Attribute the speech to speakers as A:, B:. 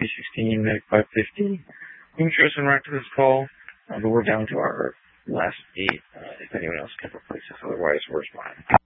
A: P16, Medic 550. We can show some right to this call, but we're down to our last 8. If anyone else can replace us, otherwise, where's mine?